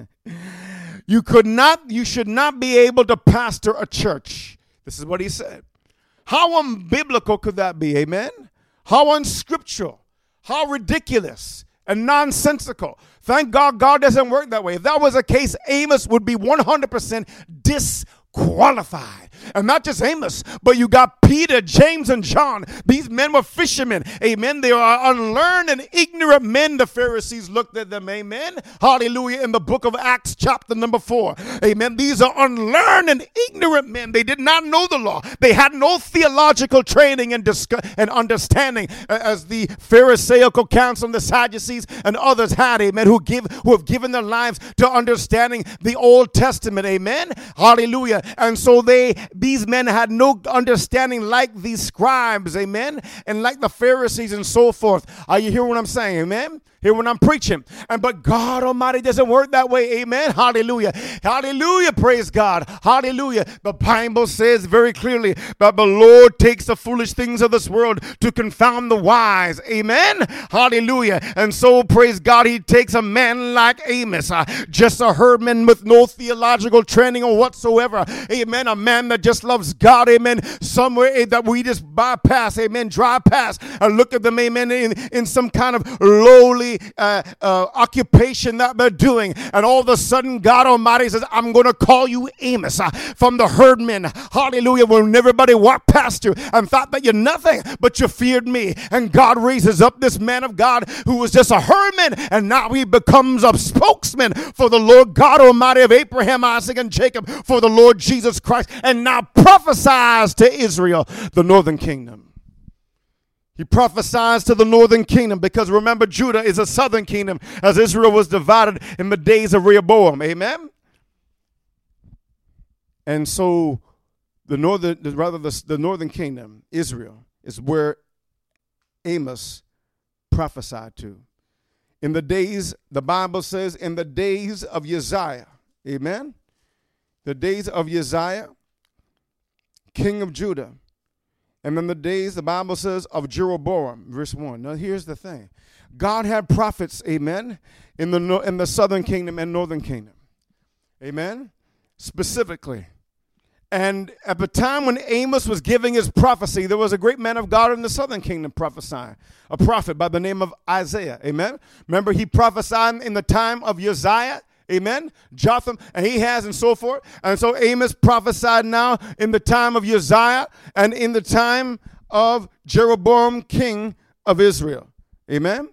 you should not be able to pastor a church. This is what he said. How unbiblical could that be? Amen. How unscriptural, how ridiculous and nonsensical. Thank God God doesn't work that way. If that was the case, Amos would be 100% disqualified. And not just Amos, but you got Peter, James, and John. These men were fishermen. Amen. They are unlearned and ignorant men. The Pharisees looked at them. Amen. Hallelujah. In the book of Acts, chapter number 4. Amen. These are unlearned and ignorant men. They did not know the law. They had no theological training and understanding as the Pharisaical council and the Sadducees and others had. Amen. Who have given their lives to understanding the Old Testament. Amen. Hallelujah. And so these men had no understanding like these scribes, amen, and like the Pharisees and so forth. Are you hearing what I'm saying, amen? Hear what I'm preaching. But God Almighty doesn't work that way, amen? Hallelujah. Hallelujah, praise God. Hallelujah. The Bible says very clearly that the Lord takes the foolish things of this world to confound the wise, amen? Hallelujah. And so, praise God, he takes a man like Amos, just a herdman with no theological training or whatsoever, amen, a man that just loves God, amen, somewhere that we just bypass, amen, drive past and look at them, amen, in some kind of lowly occupation that they're doing, and all of a sudden God Almighty says, I'm going to call you Amos from the herdmen. Hallelujah. When everybody walked past you and thought that you're nothing, but you feared me, and God raises up this man of God who was just a herdman, and now he becomes a spokesman for the Lord God Almighty of Abraham, Isaac, and Jacob, for the Lord Jesus Christ, and now prophesies to Israel, the northern kingdom. He prophesies to the northern kingdom, because remember, Judah is a southern kingdom, as Israel was divided in the days of Rehoboam. Amen. And so the northern kingdom, Israel, is where Amos prophesied to. In the days, the Bible says, in the days of Uzziah, amen? The days of Uzziah, king of Judah. And then the days, the Bible says, of Jeroboam, verse 1. Now here's the thing. God had prophets, amen, in the southern kingdom and northern kingdom. Amen? Specifically. And at the time when Amos was giving his prophecy, there was a great man of God in the southern kingdom prophesying, a prophet by the name of Isaiah. Amen? Remember, he prophesied in the time of Uzziah. Amen? Jotham, and he has, and so forth. And so Amos prophesied now in the time of Uzziah and in the time of Jeroboam, king of Israel. Amen?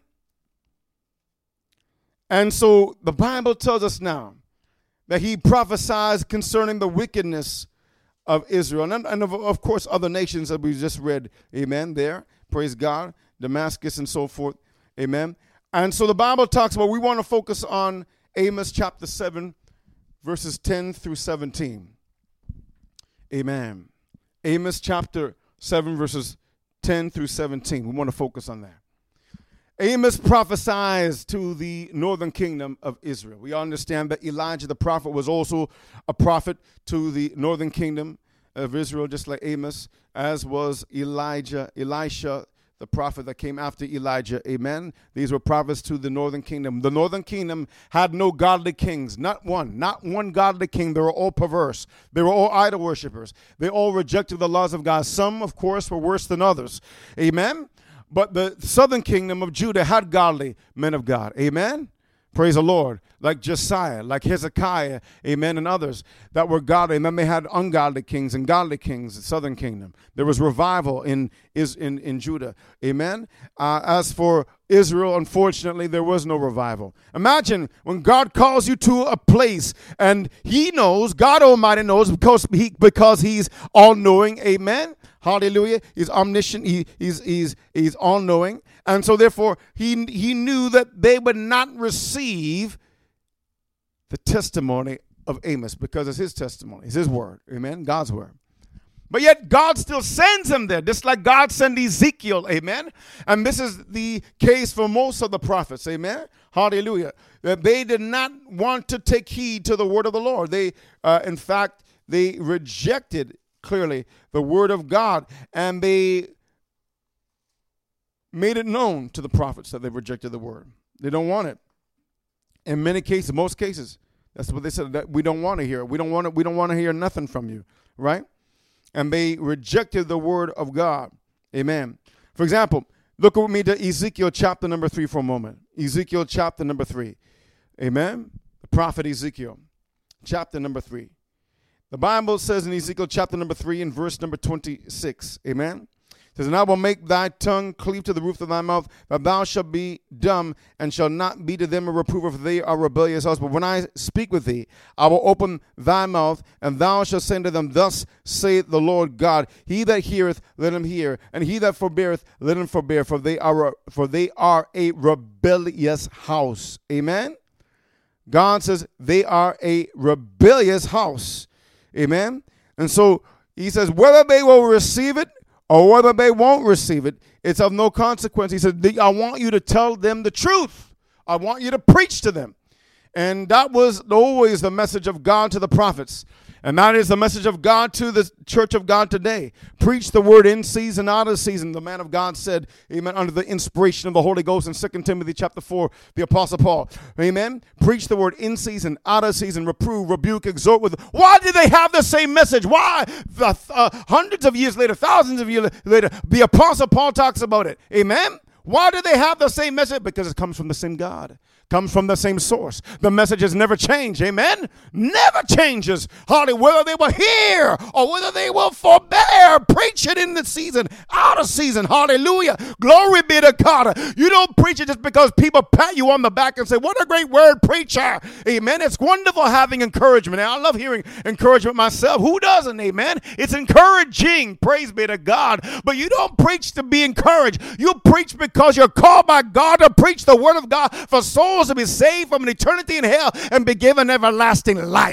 And so the Bible tells us now that he prophesies concerning the wickedness of Israel. And of course, other nations that we just read, amen, there. Praise God. Damascus and so forth. Amen. And so the Bible talks about, we want to focus on Amos chapter 7, verses 10 through 17. Amen. Amos chapter 7, verses 10 through 17. We want to focus on that. Amos prophesies to the northern kingdom of Israel. We understand that Elijah the prophet was also a prophet to the northern kingdom of Israel, just like Amos, as was Elisha, the prophet that came after Elijah. Amen. These were prophets to the northern kingdom. The northern kingdom had no godly kings, not one godly king. They were all perverse. They were all idol worshipers. They all rejected the laws of God. Some, of course, were worse than others. Amen. But the southern kingdom of Judah had godly men of God. Amen. Praise the Lord. Like Josiah, like Hezekiah, amen, and others that were godly. And then they had ungodly kings and godly kings, the southern kingdom. There was revival in Judah. Amen. As for Israel, unfortunately, there was no revival. Imagine when God calls you to a place and he knows, God Almighty knows, because he's all-knowing. Amen. Hallelujah. He's omniscient. He's all-knowing. And so therefore, he knew that they would not receive the testimony of Amos, because it's his testimony. It's his word. Amen. God's word. But yet God still sends him there, just like God sent Ezekiel. Amen. And this is the case for most of the prophets. Amen. Hallelujah. That they did not want to take heed to the word of the Lord. They, in fact, they rejected clearly the word of God, and they made it known to the prophets that they rejected the word. They don't want it. In many cases, most cases, that's what they said, that we don't want to hear. We don't want to hear nothing from you, right? And they rejected the word of God. Amen. For example, look with me to Ezekiel chapter number 3 for a moment. Ezekiel chapter number 3. Amen. The prophet Ezekiel, chapter number 3. The Bible says in Ezekiel chapter number 3 and verse number 26. Amen. It says, and I will make thy tongue cleave to the roof of thy mouth, that thou shalt be dumb, and shall not be to them a reprover, for they are rebellious house. But when I speak with thee, I will open thy mouth, and thou shalt say unto them, thus saith the Lord God, he that heareth, let him hear, and he that forbeareth, let him forbear, for they are a rebellious house. Amen. God says they are a rebellious house. Amen. And so he says, whether they will receive it or whether they won't receive it, it's of no consequence. He said, I want you to tell them the truth. I want you to preach to them. And that was always the message of God to the prophets. And that is the message of God to the church of God today. Preach the word in season, out of season. The man of God said, amen, under the inspiration of the Holy Ghost in 2 Timothy chapter 4, the Apostle Paul. Amen. Preach the word in season, out of season, reprove, rebuke, exhort with. Why did they have the same message? Why? Hundreds of years later, thousands of years later, the Apostle Paul talks about it. Amen. Why do they have the same message? Because it comes from the same God. Comes from the same source. The message has never changed. Amen? Never changes. Hardly whether they will hear or whether they will forbear. Preach it in the season, out of season. Hallelujah. Glory be to God. You don't preach it just because people pat you on the back and say, what a great word, preacher. Amen? It's wonderful having encouragement. And I love hearing encouragement myself. Who doesn't? Amen? It's encouraging. Praise be to God. But you don't preach to be encouraged. You preach because you're called by God to preach the word of God for souls to be saved from an eternity in hell and be given everlasting life.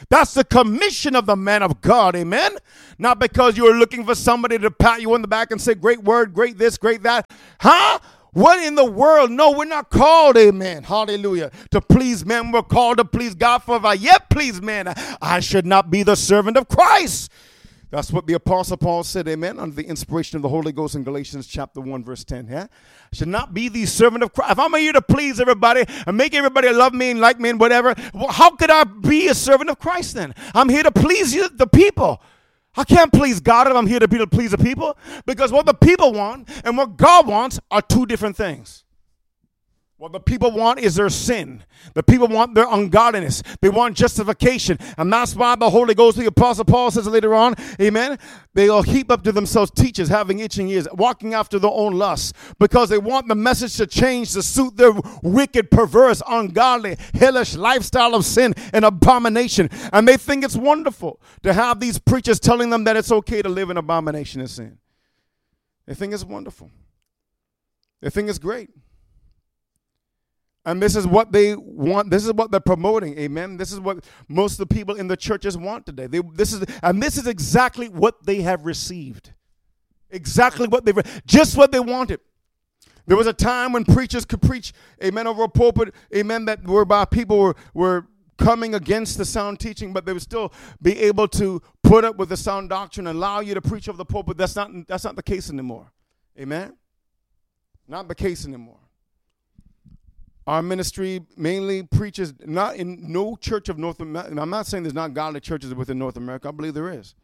That's the commission of the man of God, amen? Not because you're looking for somebody to pat you on the back and say, great word, great this, great that. Huh? What in the world? No, we're not called, amen, hallelujah, to please men. We're called to please God. For if I yet please men, I should not be the servant of Christ. That's what the Apostle Paul said, amen, under the inspiration of the Holy Ghost in Galatians chapter 1, verse 10. Yeah? I should not be the servant of Christ. If I'm here to please everybody and make everybody love me and like me and whatever, well, how could I be a servant of Christ then? I'm here to please you, the people. I can't please God if I'm here to please the people, because what the people want and what God wants are two different things. What the people want is their sin. The people want their ungodliness. They want justification. And that's why the Holy Ghost, the Apostle Paul says later on, amen, they'll heap up to themselves teachers having itching ears, walking after their own lusts, because they want the message to change to suit their wicked, perverse, ungodly, hellish lifestyle of sin and abomination. And they think it's wonderful to have these preachers telling them that it's okay to live in abomination and sin. They think it's wonderful. They think it's great. And this is what they want. This is what they're promoting. Amen. This is what most of the people in the churches want today. This is exactly what they have received. Exactly what just what they wanted. There was a time when preachers could preach, amen, over a pulpit, amen, that whereby people were coming against the sound teaching, but they would still be able to put up with the sound doctrine and allow you to preach over the pulpit. That's not the case anymore. Amen. Not the case anymore. Our ministry mainly preaches not in no church of North America. I'm not saying there's not godly churches within North America. I believe there is.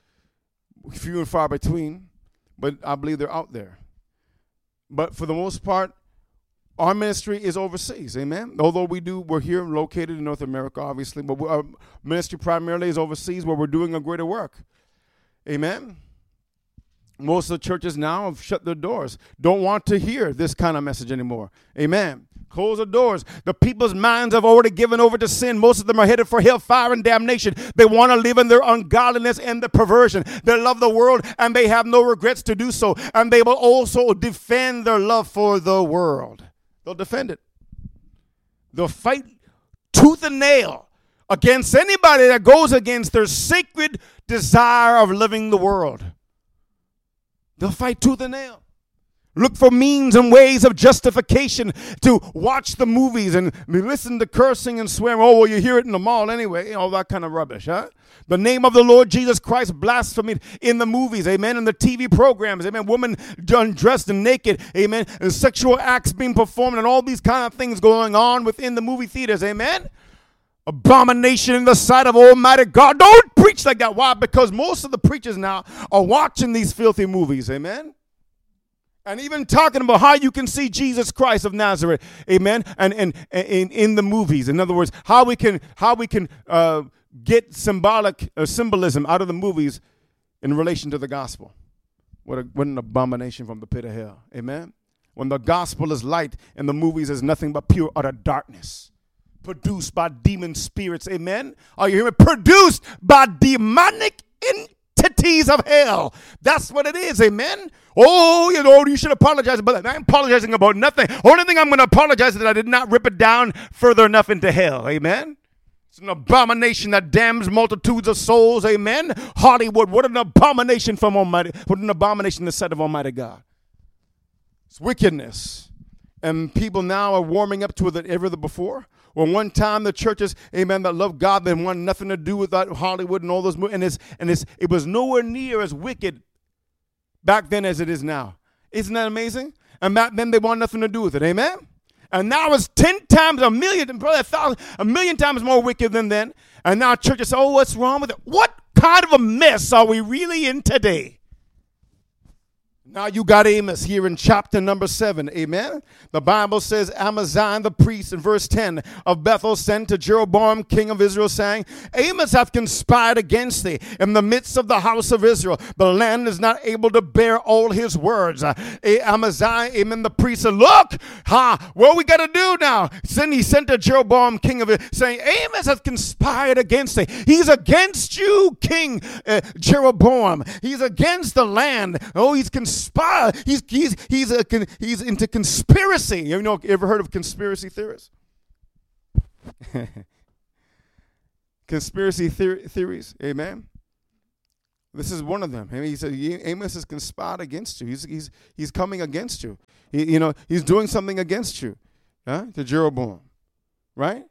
Few and far between, but I believe they're out there. But for the most part, our ministry is overseas, amen? Although we're here located in North America, obviously, but our ministry primarily is overseas where we're doing a greater work, amen? Most of the churches now have shut their doors, don't want to hear this kind of message anymore, amen? Close the doors. The people's minds have already given over to sin. Most of them are headed for hellfire and damnation. They want to live in their ungodliness and the perversion. They love the world and they have no regrets to do so. And they will also defend their love for the world. They'll defend it. They'll fight tooth and nail against anybody that goes against their sacred desire of living the world. They'll fight tooth and nail. Look for means and ways of justification to watch the movies and listen to cursing and swearing. Oh, well, you hear it in the mall anyway. All that kind of rubbish, huh? The name of the Lord Jesus Christ blasphemed in the movies, amen, in the TV programs, amen, women undressed and naked, amen, and sexual acts being performed and all these kind of things going on within the movie theaters, amen. Abomination in the sight of Almighty God. Don't preach like that. Why? Because most of the preachers now are watching these filthy movies, amen. And even talking about how you can see Jesus Christ of Nazareth, amen, and in the movies. In other words, how we can get symbolism out of the movies in relation to the gospel. What an abomination from the pit of hell, amen. When the gospel is light and the movies is nothing but pure utter darkness, produced by demon spirits, amen. Are you hearing me? Produced by demonic entities of hell. That's what it is, amen. Oh, you should apologize, but I'm apologizing about nothing. Only thing I'm going to apologize is that I did not rip it down further enough into hell, amen. It's an abomination that damns multitudes of souls, amen. Hollywood, what an abomination from Almighty, what an abomination in the sight of Almighty God. It's wickedness. And people now are warming up to it than ever before. Well, one time the churches, amen, that love God, they want nothing to do with that Hollywood and all those movies. And it was nowhere near as wicked back then as it is now. Isn't that amazing? And back then they want nothing to do with it. Amen? And now it's 10 times, a million, probably 1,000, a million times more wicked than then. And now churches say, oh, what's wrong with it? What kind of a mess are we really in today? Now you got Amos here in chapter number 7, amen? The Bible says, Amaziah the priest in verse 10 of Bethel sent to Jeroboam king of Israel, saying, Amos hath conspired against thee in the midst of the house of Israel. The land is not able to bear all his words. Amaziah, amen, the priest said, look, what we got to do now? He sent to Jeroboam king of Israel, saying, Amos hath conspired against thee. He's against you, King Jeroboam. He's against the land. Oh, he's conspired. He's into conspiracy. You ever heard of conspiracy theorists? conspiracy theories. Amen. This is one of them. He said, Amos has conspired against you. He's coming against you. He's doing something against you. To Jeroboam. Right?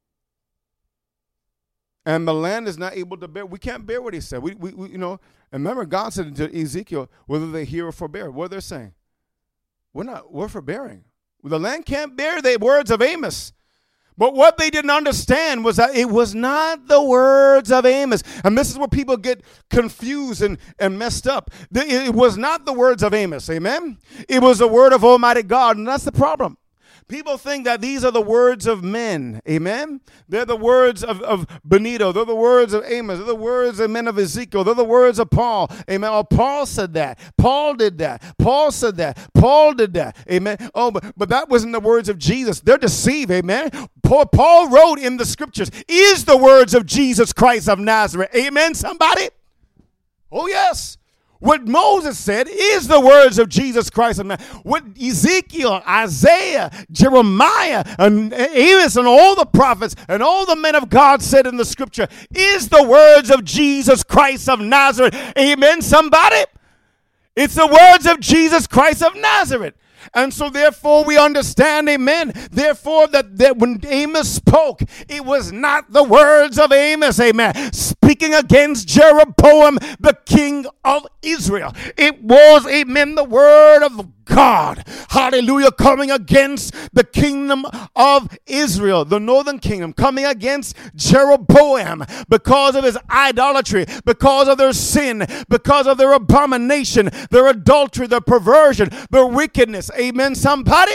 And the land is not able to bear. We can't bear what he said. We and remember God said to Ezekiel, whether they hear or forbear. What they're saying? We're forbearing. The land can't bear the words of Amos. But what they didn't understand was that it was not the words of Amos. And this is where people get confused and messed up. It was not the words of Amos. Amen? It was the word of Almighty God. And that's the problem. People think that these are the words of men. Amen? They're the words of Benito. They're the words of Amos. They're the words of men of Ezekiel. They're the words of Paul. Amen? Oh, Paul said that. Paul did that. Paul said that. Paul did that. Amen? Oh, but that wasn't the words of Jesus. They're deceived. Amen? Paul wrote in the scriptures, is the words of Jesus Christ of Nazareth. Amen, somebody? Oh, yes. What Moses said is the words of Jesus Christ. What Ezekiel, Isaiah, Jeremiah, and Amos, and all the prophets, and all the men of God said in the scripture is the words of Jesus Christ of Nazareth. Amen, somebody? It's the words of Jesus Christ of Nazareth. And so therefore we understand, amen, therefore that when Amos spoke, it was not the words of Amos, amen, speaking against Jeroboam, the king of Israel. It was, amen, the word of God, hallelujah, coming against the kingdom of Israel, the northern kingdom, coming against Jeroboam because of his idolatry, because of their sin, because of their abomination, their adultery, their perversion, their wickedness. Amen, somebody?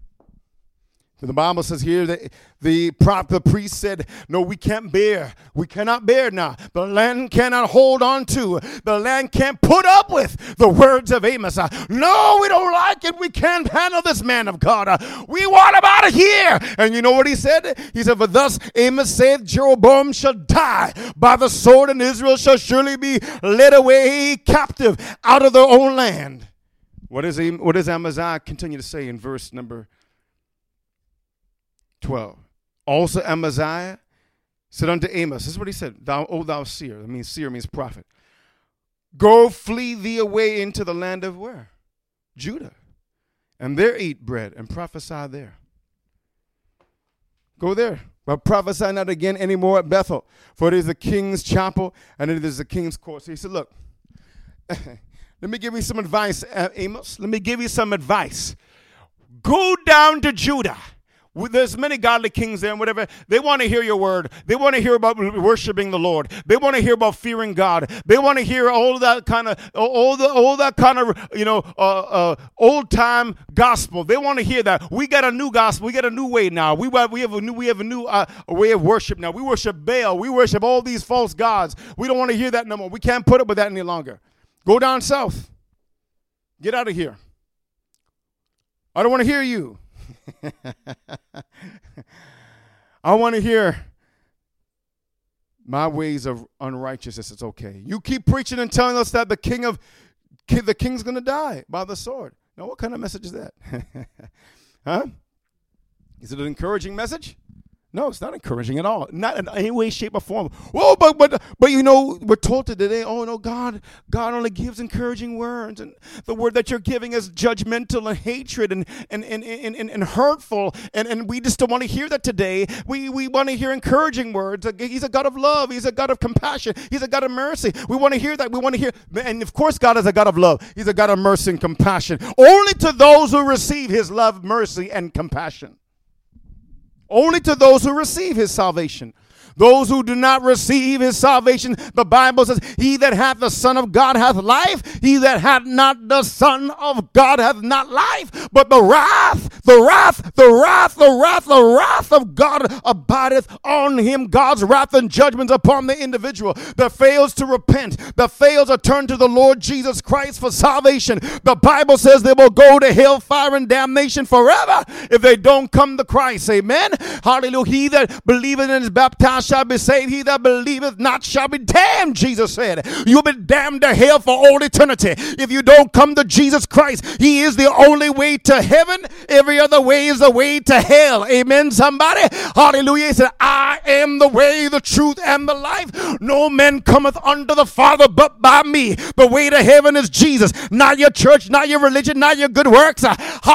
The Bible says here that the priest said, no, we can't bear. We cannot bear now. The land cannot hold on to. The land can't put up with the words of Amos. No, we don't like it. We can't handle this man of God. We want him out of here. And you know what he said? He said, for thus Amos saith, Jeroboam shall die by the sword, and Israel shall surely be led away captive out of their own land. What does Amaziah continue to say in verse number 12? Also Amaziah said unto Amos, this is what he said, thou seer. I mean, seer means prophet. Go flee thee away into the land of where? Judah. And there eat bread and prophesy there. Go there. But prophesy not again anymore at Bethel, for it is the king's chapel and it is the king's court. So he said, look, let me give you some advice, Amos. Let me give you some advice. Go down to Judah. There's many godly kings there and whatever. They want to hear your word. They want to hear about worshiping the Lord. They want to hear about fearing God. They want to hear all that kind of old time gospel. They want to hear that. We got a new gospel. We got a new way now. We have a new way of worship now. We worship Baal. We worship all these false gods. We don't want to hear that no more. We can't put up with that any longer. Go down south. Get out of here. I don't want to hear you. I want to hear my ways of unrighteousness. It's okay. You keep preaching and telling us that the king's going to die by the sword. Now, what kind of message is that? Huh? Is it an encouraging message? No, it's not encouraging at all. Not in any way, shape, or form. Oh, but you know, we're told today, oh no, God only gives encouraging words, and the word that you're giving is judgmental and hatred and hurtful, and we just don't want to hear that today. We want to hear encouraging words. He's a God of love. He's a God of compassion. He's a God of mercy. We want to hear that. We want to hear, and of course, God is a God of love. He's a God of mercy and compassion. Only to those who receive His love, mercy, and compassion. Only to those who receive His salvation. Those who do not receive His salvation, the Bible says, he that hath the Son of God hath life. He that hath not the Son of God hath not life. But the wrath of God abideth on him. God's wrath and judgments upon the individual that fails to repent, that fails to turn to the Lord Jesus Christ for salvation. The Bible says they will go to hell, fire, and damnation forever if they don't come to Christ. Amen. Hallelujah. He that believeth and is baptized shall be saved. He that believeth not shall be damned, Jesus said. You'll be damned to hell for all eternity if you don't come to Jesus Christ. He is the only way to heaven. Every other way is the way to hell. Amen, somebody? Hallelujah. He said, I am the way, the truth, and the life. No man cometh unto the Father but by me. The way to heaven is Jesus, not your church, not your religion, not your good works.